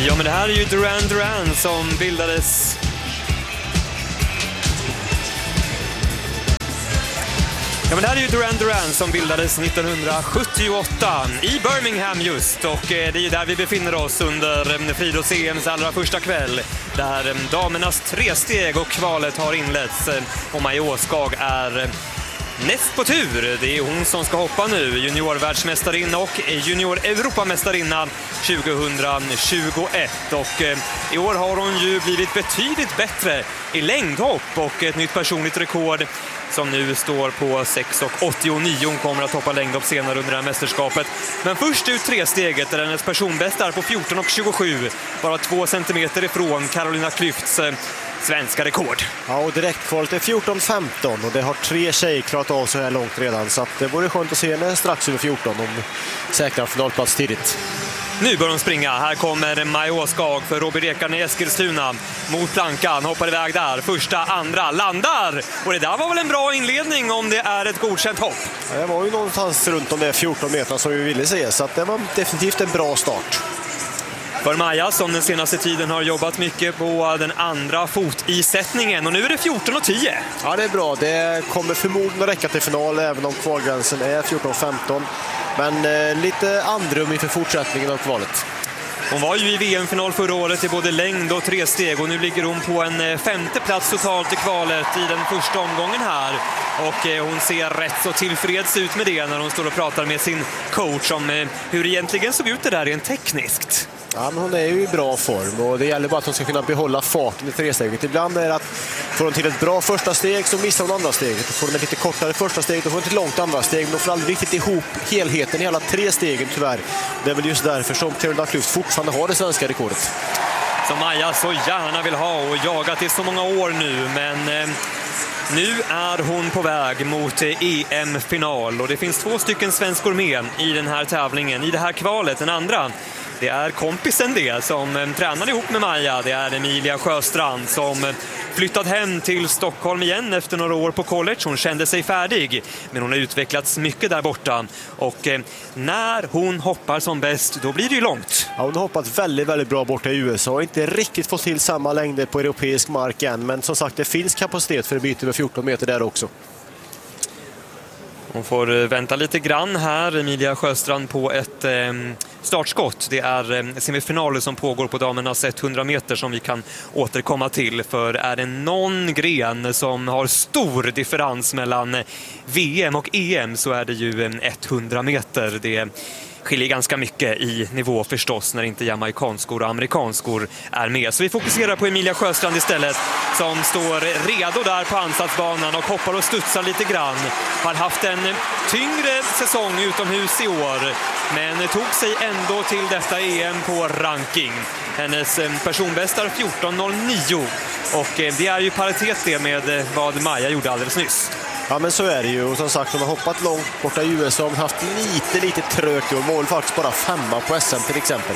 Ja, men det här är ju Duran Duran som bildades... Ja, men det här är ju Duran Duran som bildades 1978 i Birmingham just. Och det är ju där vi befinner oss under friidrotts EMs allra första kväll. Där damernas tresteg och kvalet har inletts. Och Maja Åskag är näst på tur. Det är hon som ska hoppa nu. Juniorvärldsmästarinna och junior-europamästarinna 2021. Och i år har hon ju blivit betydligt bättre i längdhopp. Och ett nytt personligt rekord som nu står på 6,89. Hon kommer att hoppa längdhopp senare under det här mästerskapet. Men först ut tresteget där hennes personbästa är på 14,27. Bara 2 centimeter ifrån Carolina Klüfts svenska rekord. Ja, och direktkvalet är 14,15 och det har 3 tjejer klarat av så här långt redan. Så att det vore skönt att se henne strax över 14 om säkrar finalplats tidigt. Nu börjar de springa. Här kommer Maja Åskag för Robert Ekarn i Eskilstuna mot plankan. Hoppar iväg där. Första, andra, landar! Och det där var väl en bra inledning om det är ett godkänt hopp. Ja, det var ju någonstans runt om de 14 meter som vi ville se. Så att det var definitivt en bra start. För Maja som den senaste tiden har jobbat mycket på den andra fotisättningen. Och nu är det 14,10. Ja, det är bra. Det kommer förmodligen att räcka till final även om kvalgränsen är 14,15. Men lite andrum inför fortsättningen av kvalet. Hon var ju i VM-final förra året i både längd och tresteg. Och nu ligger hon på en 5:e plats totalt i kvalet i den första omgången här. Och hon ser rätt så tillfreds ut med det när hon står och pratar med sin coach om hur egentligen såg ut det där rent tekniskt. Ja, men hon är ju i bra form och det gäller bara att hon ska kunna behålla farten i tresteget. Ibland är det att får hon till ett bra första steg så missar hon andra steget. Får hon ett lite kortare första steg då får hon ett långt andra steg. Men hon får aldrig riktigt ihop helheten i alla 3 stegen tyvärr. Det är väl just därför som Carolina Klüft fortfarande har det svenska rekordet. Som Maja så gärna vill ha och jagat i så många år nu, men nu är hon på väg mot EM-final och det finns 2 stycken svenskor med i den här tävlingen, i det här kvalet. Den andra, det är kompisen det som tränar ihop med Maja. Det är Emilia Sjöstrand som flyttat hem till Stockholm igen efter några år på college. Hon kände sig färdig, men hon har utvecklats mycket där borta. Och när hon hoppar som bäst, då blir det ju långt. Ja, hon har hoppat väldigt, väldigt bra borta i USA och inte riktigt fått till samma längder på europeisk mark än. Men som sagt, det finns kapacitet för att byta över 14 meter där också. Hon får vänta lite grann här, Emilia Sjöstrand, på ett startskott. Det är semifinaler som pågår på damernas 100 meter som vi kan återkomma till. För är det någon gren som har stor differens mellan VM och EM så är det ju 100 meter. Det skiljer ganska mycket i nivå förstås när inte jamaikanskor och amerikanskor är med. Så vi fokuserar på Emilia Sjöstrand istället som står redo där på ansatsbanan och hoppar och studsar lite grann. Har haft en tyngre säsong utomhus i år men tog sig ändå till detta EM på ranking. Hennes personbästa är 14,09 och det är ju paritet det med vad Maja gjorde alldeles nyss. Ja, men så är det ju. Och som sagt, hon har hoppat långt borta i USA och haft lite trögt och mål faktiskt bara 5 på SM till exempel.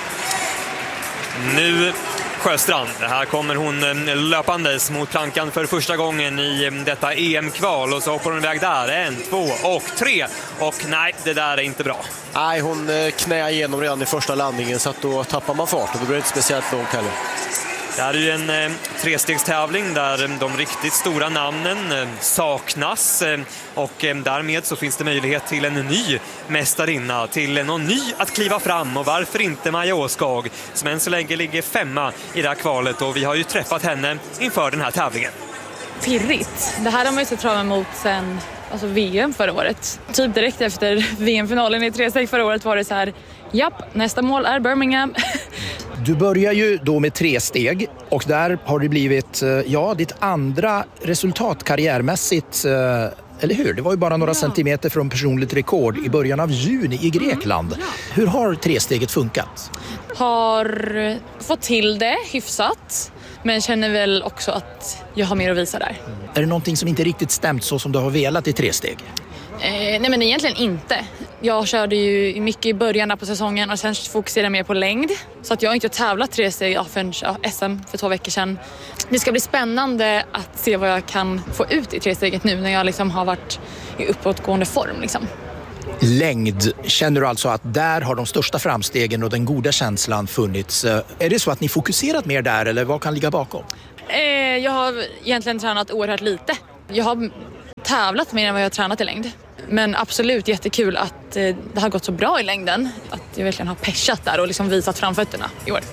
Nu Sjöstrand. Här kommer hon löpandes mot plankan för första gången i detta EM-kval och så hoppar hon iväg där. 1, 2 och 3. Och nej, det där är inte bra. Nej, hon knäar igenom redan i första landningen så att då tappar man fart och det blir inte speciellt långt heller. Det här är ju en trestegstävling där de riktigt stora namnen saknas och därmed så finns det möjlighet till en ny mästarinna, till någon ny att kliva fram och varför inte Maja Åskag som än så länge ligger 5:a i det här kvalet och vi har ju träffat henne inför den här tävlingen. Pirrigt. Det här har man ju sett fram emot sen VM förra året. Typ direkt efter VM-finalen i tresteg förra året var det så här, japp, nästa mål är Birmingham. Du börjar ju då med 3 steg och där har det blivit ditt andra resultat karriärmässigt, eller hur? Det var ju bara några centimeter från personligt rekord i början av juni i Grekland. Hur har 3-steget funkat? Har fått till det hyfsat, men känner väl också att jag har mer att visa där. Är det någonting som inte riktigt stämt så som du har velat i 3 steg? Nej, men egentligen inte. Jag körde ju mycket i början på säsongen och sen fokuserade jag mer på längd. Så att jag har inte tävlat 3 steg förrän SM för 2 veckor sedan. Det ska bli spännande att se vad jag kan få ut i 3-steget nu när jag liksom har varit i uppåtgående form. Liksom. längd. Känner du alltså att där har de största framstegen och den goda känslan funnits? Är det så att ni fokuserat mer där eller vad kan ligga bakom? Jag har egentligen tränat oerhört lite. Jag har tävlat mer än vad jag har tränat i längd. Men absolut jättekul att det har gått så bra i längden. Att jag verkligen har peshat där och liksom visat framfötterna i år.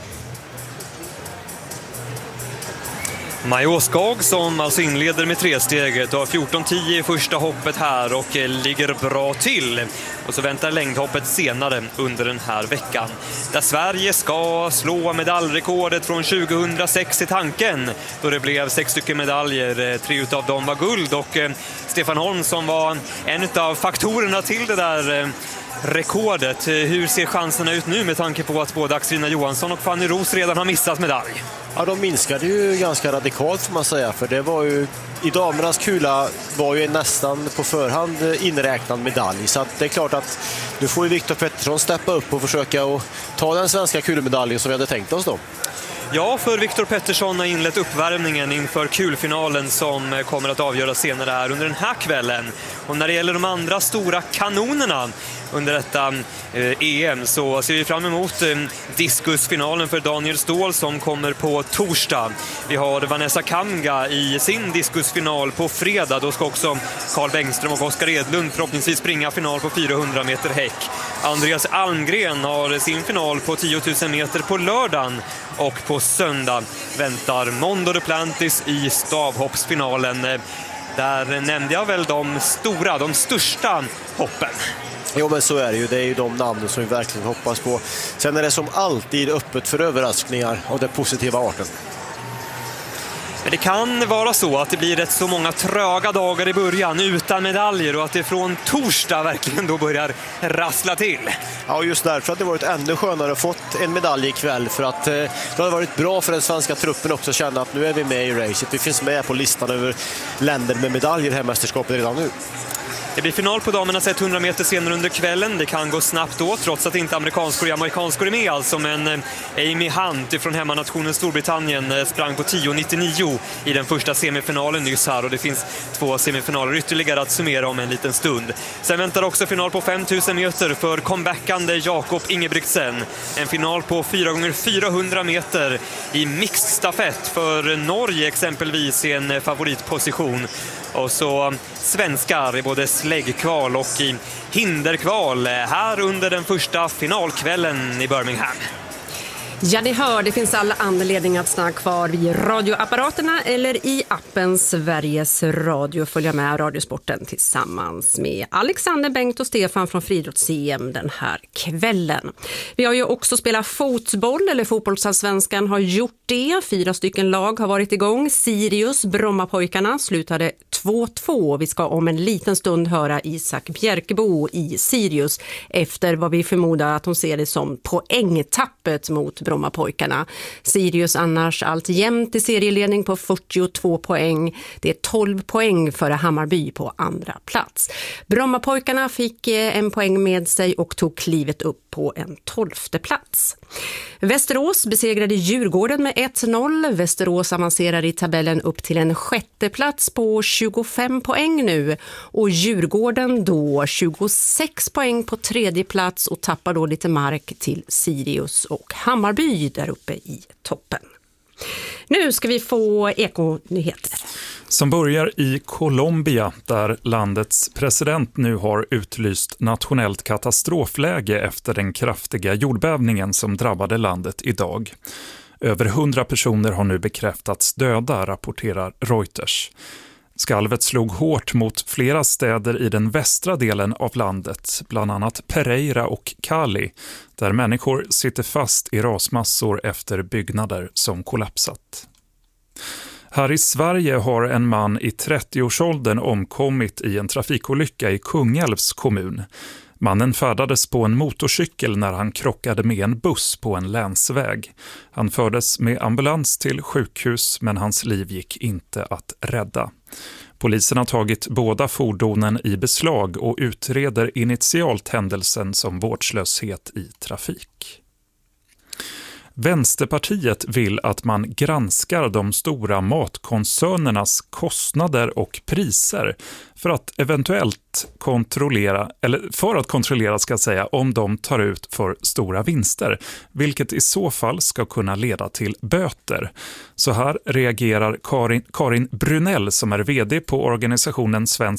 Maja Skag som alltså inleder med tresteget och har 14:10 i första hoppet här och ligger bra till. Och så väntar längdhoppet senare under den här veckan. Där Sverige ska slå medaljrekordet från 2006 i tanken. Då det blev 6 stycken medaljer, 3 utav dem var guld. Och Stefan Holm som var en av faktorerna till det där rekordet. Hur ser chanserna ut nu med tanke på att både Axelina Johansson och Fanny Roos redan har missat medalj? Ja, de minskade ju ganska radikalt får man säga, för det var ju i damernas kula var ju nästan på förhand inräknad medalj, så att det är klart att nu får ju Viktor Pettersson steppa upp och försöka att ta den svenska kulmedaljen som vi hade tänkt oss då. Ja, för Viktor Pettersson har inlett uppvärmningen inför kulfinalen som kommer att avgöras senare här under den här kvällen. Och när det gäller de andra stora kanonerna under detta EM så ser vi fram emot diskusfinalen för Daniel Ståhl som kommer på torsdag. Vi har Vanessa Kamga i sin diskusfinal på fredag. Då ska också Carl Bengström och Oskar Edlund förhoppningsvis springa final på 400 meter häck. Andreas Almgren har sin final på 10 000 meter på lördagen. Och på söndag väntar Mondo Duplantis i stavhoppsfinalen. Där nämnde jag väl de största hoppen. Jo, men så är det ju. Det är ju de namnen som vi verkligen hoppas på. Sen är det som alltid öppet för överraskningar av den positiva arten. Men det kan vara så att det blir rätt så många tröga dagar i början utan medaljer och att det från torsdag verkligen då börjar rassla till. Ja, just därför att det varit ännu skönare att fått en medalj ikväll, för att det har varit bra för den svenska truppen också att känna att nu är vi med i racet. Vi finns med på listan över länder med medaljer i det här mästerskapet redan nu. Det blir final på damernas 100 meter senare under kvällen. Det kan gå snabbt då, trots att inte amerikanskor är med alltså. Men Amy Hunt från hemmanationen Storbritannien sprang på 10.99 i den första semifinalen nyss här. Och det finns 2 semifinaler ytterligare att summera om en liten stund. Sen väntar också final på 5000 meter för comebackande Jakob Ingebrigtsen. En final på 4x400 meter i mixed stafett för Norge exempelvis i en favoritposition. Och så svenskar i både släggkval och i hinderkval här under den första finalkvällen i Birmingham. Ja, ni hör, det finns alla anledningar att stanna kvar vid radioapparaterna eller i appen Sveriges Radio och följa med Radiosporten tillsammans med Alexander, Bengt och Stefan från Friidrotts-EM den här kvällen. Vi har ju också spelat fotboll, eller fotbollsallsvenskan har gjort det. 4 stycken lag har varit igång. Sirius, Brommapojkarna, slutade 2-2. Vi ska om en liten stund höra Isak Bjerkebo i Sirius efter vad vi förmodar att hon ser det som poängtappet mot Brommapojkarna. Sirius annars allt jämnt i serieledning på 42 poäng. Det är 12 poäng före Hammarby på andra plats. Brommapojkarna fick en poäng med sig och tog klivet upp på en 12:e plats. Västerås besegrade Djurgården med 1-0. Västerås avancerar i tabellen upp till en 6:e plats på 25 poäng nu. Och Djurgården då 26 poäng på 3:e plats och tappar då lite mark till Sirius och Hammarby där uppe i toppen. Nu ska vi få ekonyheter. Som börjar i Colombia där landets president nu har utlyst nationellt katastrofläge efter den kraftiga jordbävningen som drabbade landet idag. Över 100 personer har nu bekräftats döda, rapporterar Reuters. Skalvet slog hårt mot flera städer i den västra delen av landet, bland annat Pereira och Cali, där människor sitter fast i rasmassor efter byggnader som kollapsat. Här i Sverige har en man i 30-årsåldern omkommit i en trafikolycka i Kungälvs kommun. Mannen färdades på en motorcykel när han krockade med en buss på en länsväg. Han fördes med ambulans till sjukhus men hans liv gick inte att rädda. Polisen har tagit båda fordonen i beslag och utreder initialt händelsen som vårdslöshet i trafik. Vänsterpartiet vill att man granskar de stora matkoncernernas kostnader och priser för att eventuellt kontrollera ska säga, om de tar ut för stora vinster, vilket i så fall ska kunna leda till böter. Så här reagerar Karin Brunell som är vd på organisationen Svensk